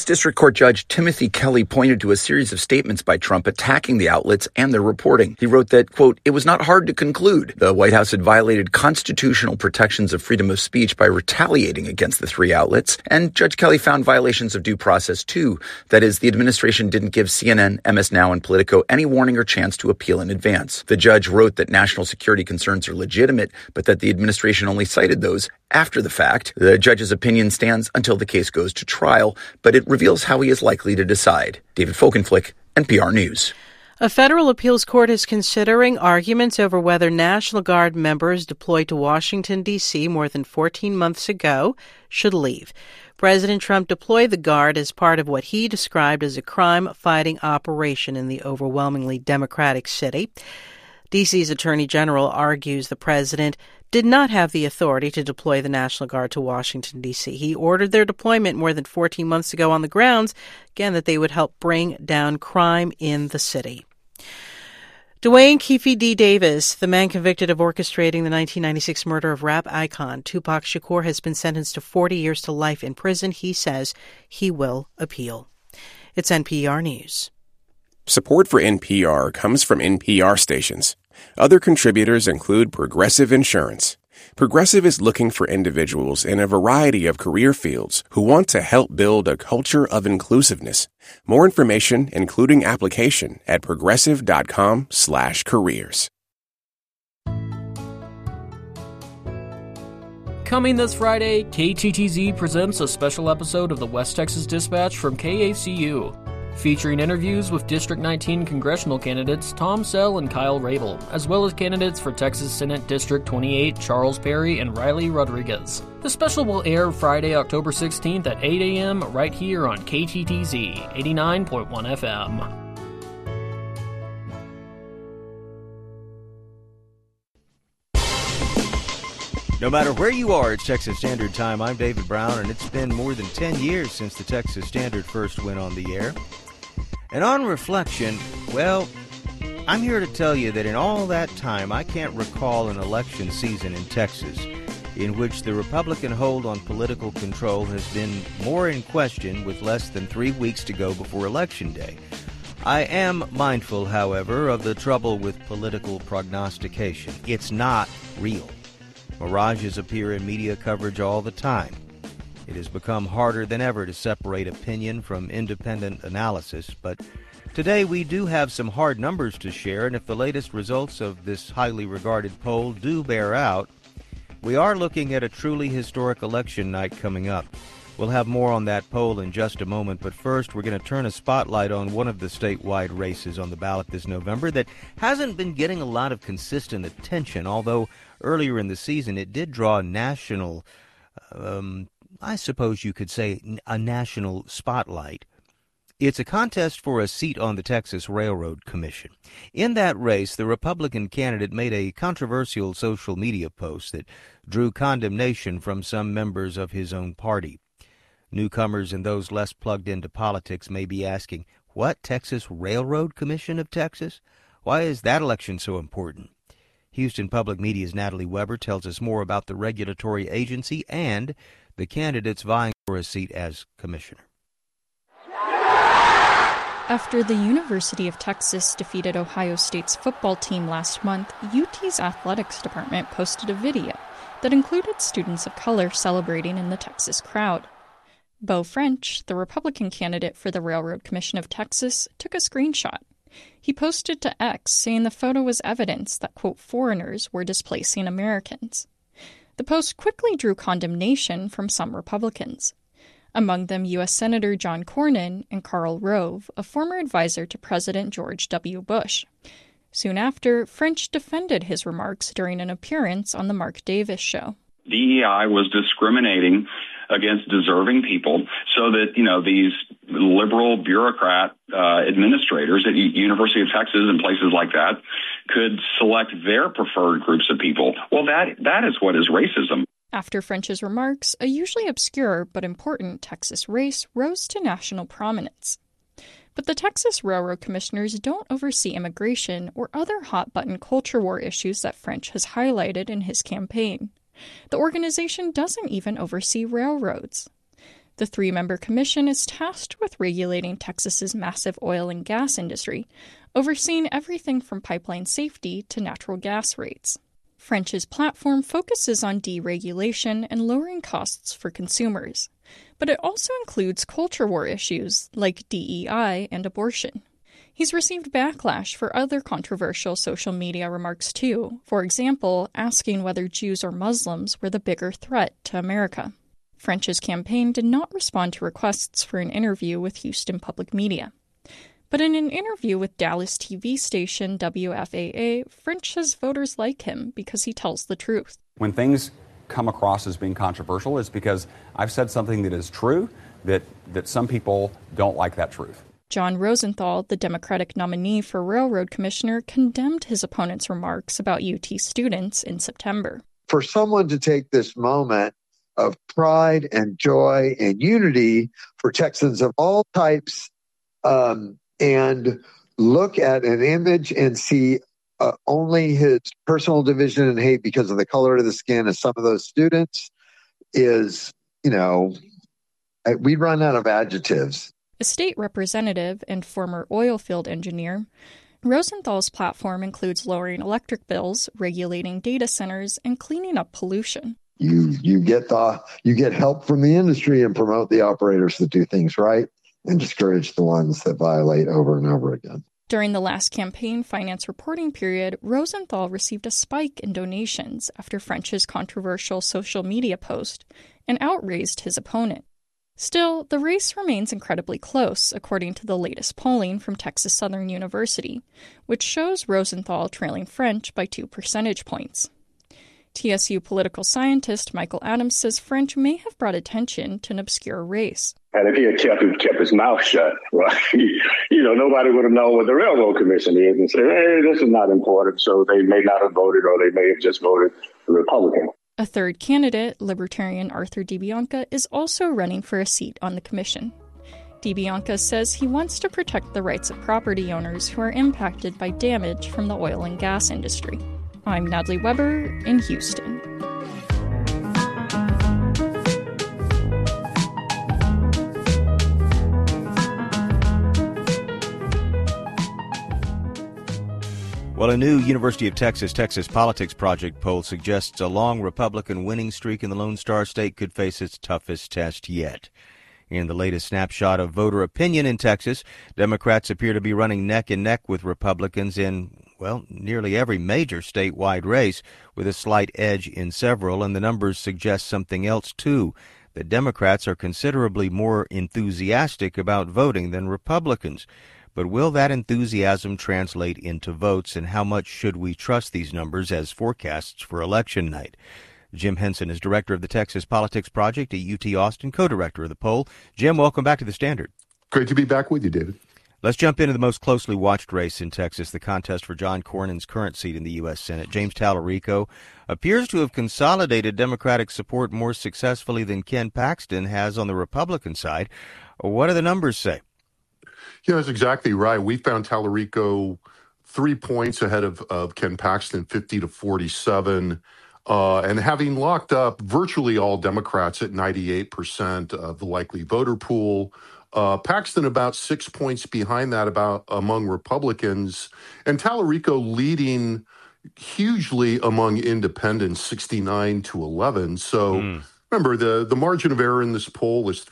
District Court Judge Timothy Kelly pointed to a series of statements by Trump attacking the outlets and their reporting. He wrote that, quote, "It was not hard to conclude the White House had violated constitutional protections of freedom of speech by retaliating against the three outlets, and Judge Kelly found violations of due process too. That is, the administration didn't give CNN, MS Now, and Politico any warning or chance to appeal in advance. The judge wrote that national security concerns are legitimate, but that the administration only cited those after the fact. The judge's opinion stands until the case goes to trial, but it reveals how he is likely to decide." David Folkenflik, NPR News. A federal appeals court is considering arguments over whether National Guard members deployed to Washington, D.C. more than 14 months ago should leave. President Trump deployed the Guard as part of what he described as a crime-fighting operation in the overwhelmingly Democratic city. D.C.'s Attorney General argues the president did not have the authority to deploy the National Guard to Washington, D.C. He ordered their deployment more than 14 months ago on the grounds, again, that they would help bring down crime in the city. Dwayne Keefe D. Davis, the man convicted of orchestrating the 1996 murder of rap icon Tupac Shakur, has been sentenced to 40 years to life in prison. He says he will appeal. It's NPR News. Support for NPR comes from NPR stations. Other contributors include Progressive Insurance. Progressive is looking for individuals in a variety of career fields who want to help build a culture of inclusiveness. More information, including application, at progressive.com/careers. Coming this Friday, KTTZ presents a special episode of the West Texas Dispatch from KACU, featuring interviews with District 19 congressional candidates Tom Sell and Kyle Rabel, as well as candidates for Texas Senate District 28 Charles Perry and Riley Rodriguez. The special will air Friday, October 16th at 8 a.m. right here on KTTZ 89.1 FM. No matter where you are, it's Texas Standard Time. I'm David Brown, and it's been more than 10 years since the Texas Standard first went on the air. And on reflection, well, I'm here to tell you that in all that time, I can't recall an election season in Texas in which the Republican hold on political control has been more in question with less than 3 weeks to go before Election Day. I am mindful, however, of the trouble with political prognostication. It's not real. Mirages appear in media coverage all the time. It has become harder than ever to separate opinion from independent analysis, but today we do have some hard numbers to share, and if the latest results of this highly regarded poll do bear out, we are looking at a truly historic election night coming up. We'll have more on that poll in just a moment, but first we're going to turn a spotlight on one of the statewide races on the ballot this November that hasn't been getting a lot of consistent attention, although earlier in the season it did draw national I suppose you could say a national spotlight. It's a contest for a seat on the Texas Railroad Commission. In that race, the Republican candidate made a controversial social media post that drew condemnation from some members of his own party. Newcomers and those less plugged into politics may be asking, what, Texas Railroad Commission of Texas? Why is that election so important? Houston Public Media's Natalie Weber tells us more about the regulatory agency and the candidates vying for a seat as commissioner. After the University of Texas defeated Ohio State's football team last month, UT's athletics department posted a video that included students of color celebrating in the Texas crowd. Beau French, the Republican candidate for the Railroad Commission of Texas, took a screenshot. He posted to X saying the photo was evidence that, quote, foreigners were displacing Americans. The post quickly drew condemnation from some Republicans. Among them U.S. Senator John Cornyn and Karl Rove, a former advisor to President George W. Bush. Soon after, French defended his remarks during an appearance on The Mark Davis Show. DEI was discriminating against deserving people so that, these liberal bureaucrat administrators at University of Texas and places like that could select their preferred groups of people. Well, that is what is racism. After French's remarks, a usually obscure but important Texas race rose to national prominence. But the Texas Railroad Commissioners don't oversee immigration or other hot-button culture war issues that French has highlighted in his campaign. The organization doesn't even oversee railroads. The 3-member commission is tasked with regulating Texas's massive oil and gas industry, overseeing everything from pipeline safety to natural gas rates. French's platform focuses on deregulation and lowering costs for consumers, but it also includes culture war issues like DEI and abortion. He's received backlash for other controversial social media remarks too, for example, asking whether Jews or Muslims were the bigger threat to America. French's campaign did not respond to requests for an interview with Houston Public Media. But in an interview with Dallas TV station WFAA, French says voters like him because he tells the truth. When things come across as being controversial, it's because I've said something that is true, that some people don't like that truth. John Rosenthal, the Democratic nominee for Railroad Commissioner, condemned his opponent's remarks about UT students in September. For someone to take this moment of pride and joy and unity for Texans of all types and look at an image and see only his personal division and hate because of the color of the skin of some of those students is, we'd run out of adjectives. A state representative and former oil field engineer, Rosenthal's platform includes lowering electric bills, regulating data centers, and cleaning up pollution. You get help from the industry and promote the operators that do things right and discourage the ones that violate over and over again. During the last campaign finance reporting period, Rosenthal received a spike in donations after French's controversial social media post and outraised his opponent. Still, the race remains incredibly close, according to the latest polling from Texas Southern University, which shows Rosenthal trailing French by 2 percentage points. TSU political scientist Michael Adams says French may have brought attention to an obscure race. And if he had kept his mouth shut, well, nobody would have known what the Railroad Commission is and said, hey, this is not important, so they may not have voted or they may have just voted Republican. A third candidate, Libertarian Arthur DiBianca, is also running for a seat on the commission. DiBianca says he wants to protect the rights of property owners who are impacted by damage from the oil and gas industry. I'm Natalie Weber in Houston. Well, a new University of Texas Politics Project poll suggests a long Republican winning streak in the Lone Star State could face its toughest test yet. In the latest snapshot of voter opinion in Texas, Democrats appear to be running neck and neck with Republicans in, nearly every major statewide race, with a slight edge in several, and the numbers suggest something else, too. The Democrats are considerably more enthusiastic about voting than Republicans. But will that enthusiasm translate into votes, and how much should we trust these numbers as forecasts for election night? Jim Henson is director of the Texas Politics Project at UT Austin, co-director of the poll. Jim, welcome back to the Standard. Great to be back with you, David. Let's jump into the most closely watched race in Texas, the contest for John Cornyn's current seat in the U.S. Senate. James Tallarico appears to have consolidated Democratic support more successfully than Ken Paxton has on the Republican side. What do the numbers say? Yeah, that's exactly right. We found Tallarico 3 points ahead of Ken Paxton, 50-47, and having locked up virtually all Democrats at 98% of the likely voter pool. Paxton about 6 points behind that among Republicans, and Tallarico leading hugely among independents, 69-11. So remember, the margin of error in this poll is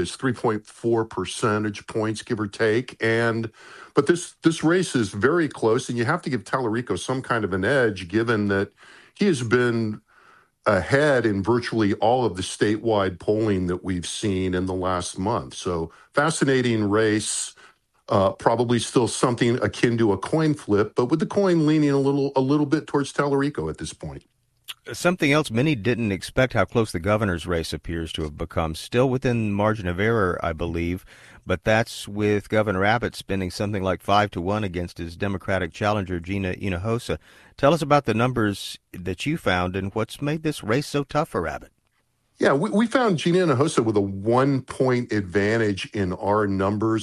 3.4 percentage points, give or take. But this race is very close, and you have to give Tallarico some kind of an edge, given that he has been ahead in virtually all of the statewide polling that we've seen in the last month. So fascinating race, probably still something akin to a coin flip, but with the coin leaning a little bit towards Tallarico at this point. Something else many didn't expect, how close the governor's race appears to have become. Still within margin of error, I believe, but that's with Governor Abbott spending something like 5-1 against his Democratic challenger, Gina Hinojosa. Tell us about the numbers that you found and what's made this race so tough for Abbott. Yeah, we found Gina Hinojosa with a 1-point advantage in our numbers,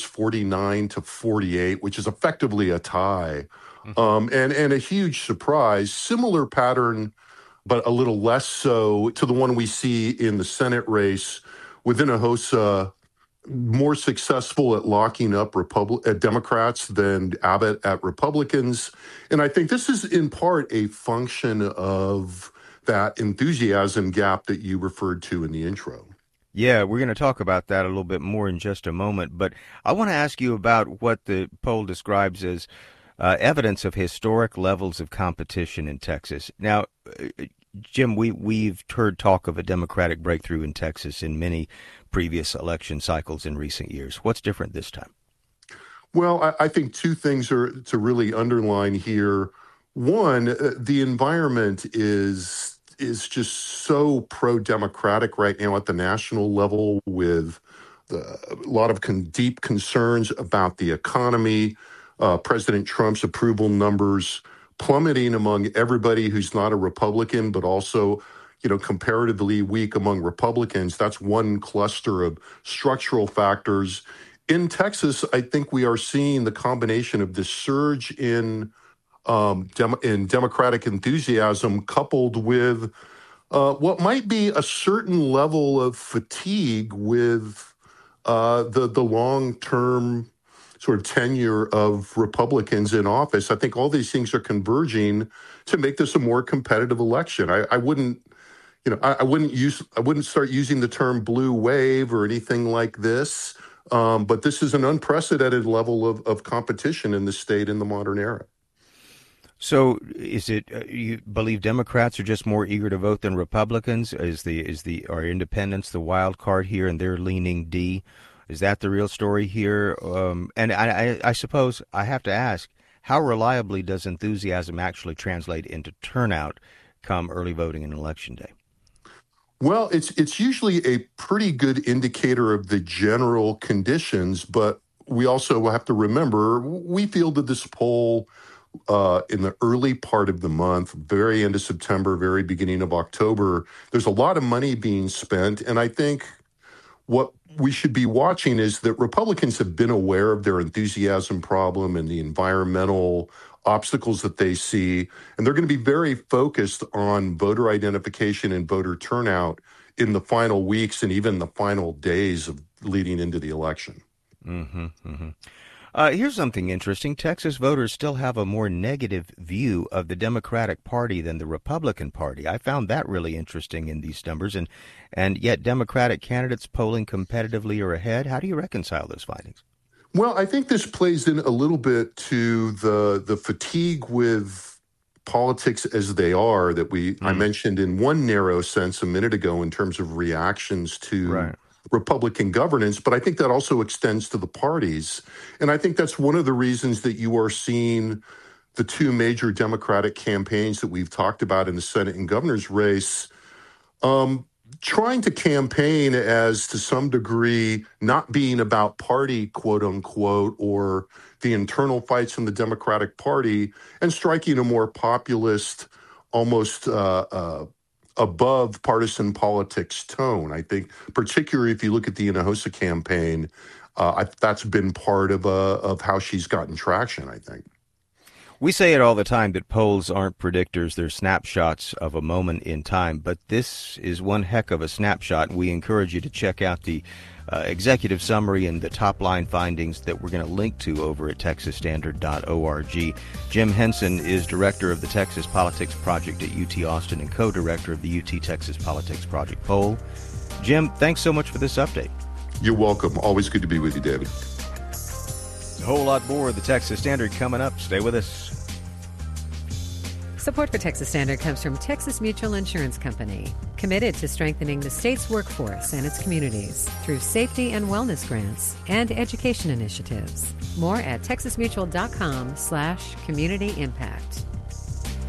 49-48, which is effectively a tie, and a huge surprise. Similar pattern, but a little less so to the one we see in the Senate race, with Hinojosa more successful at locking up Democrats than Abbott at Republicans. And I think this is in part a function of that enthusiasm gap that you referred to in the intro. Yeah, we're going to talk about that a little bit more in just a moment. But I want to ask you about what the poll describes as evidence of historic levels of competition in Texas. Now, Jim, we've heard talk of a Democratic breakthrough in Texas in many previous election cycles in recent years. What's different this time? Well, I think two things are to really underline here. One, the environment is just so pro-democratic right now at the national level, with a lot of deep concerns about the economy, President Trump's approval numbers plummeting among everybody who's not a Republican, but also, comparatively weak among Republicans. That's one cluster of structural factors. In Texas, I think we are seeing the combination of this surge in Democratic enthusiasm coupled with what might be a certain level of fatigue with the long-term sort of tenure of Republicans in office. I think all these things are converging to make this a more competitive election. I wouldn't start using the term blue wave or anything like this, but this is an unprecedented level of competition in the state in the modern era. So, is it you believe Democrats are just more eager to vote than Republicans? Are independents the wild card here, and they're leaning D? Is that the real story here? And I suppose I have to ask, how reliably does enthusiasm actually translate into turnout come early voting and Election Day? Well, it's usually a pretty good indicator of the general conditions, but we also have to remember we fielded this poll in the early part of the month, very end of September, very beginning of October. There's a lot of money being spent, and I think what we should be watching is that Republicans have been aware of their enthusiasm problem and the environmental obstacles that they see, and they're going to be very focused on voter identification and voter turnout in the final weeks and even the final days of leading into the election. Here's something interesting. Texas voters still have a more negative view of the Democratic Party than the Republican Party. I found that really interesting in these numbers, and yet Democratic candidates polling competitively are ahead. How do you reconcile those findings? Well, I think this plays in a little bit to the fatigue with politics as they are that I mentioned in one narrow sense a minute ago in terms of reactions to Republican governance, but I think that also extends to the parties. And I think that's one of the reasons that you are seeing the two major Democratic campaigns that we've talked about in the Senate and governor's race trying to campaign as, to some degree, not being about party, quote unquote, or the internal fights in the Democratic Party, and striking a more populist, almost above partisan politics tone. I think, particularly if you look at the Hinojosa campaign, that's been part of how she's gotten traction, I think. We say it all the time that polls aren't predictors, they're snapshots of a moment in time, but this is one heck of a snapshot. We encourage you to check out the executive summary and the top-line findings that we're going to link to over at texasstandard.org. Jim Henson is director of the Texas Politics Project at UT Austin and co-director of the UT Texas Politics Project poll. Jim, thanks so much for this update. You're welcome. Always good to be with you, David. A whole lot more of the Texas Standard coming up. Stay with us. Support for Texas Standard comes from Texas Mutual Insurance Company, committed to strengthening the state's workforce and its communities through safety and wellness grants and education initiatives. More at texasmutual.com/community impact.